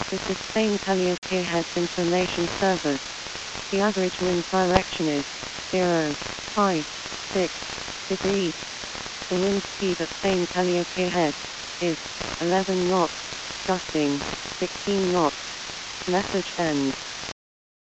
This is Spain Calliope Heads Information Service. The average wind direction is 0.6 degrees. The wind speed at Spain Calliope Head is 11 knots, gusting 16 knots. Message ends.